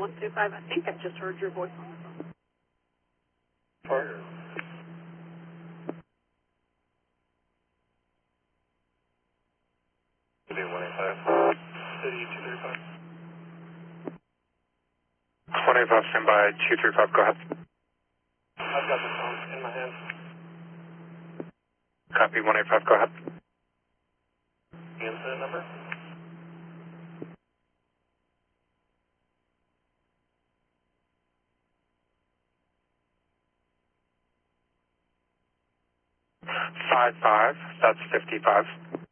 125. I think I just heard your voice on the phone. Partner. City 185. City 235. 185, stand by 235, go ahead. I've got the phone in my hand. Copy 185, go ahead. Incident number? Five, that's 55.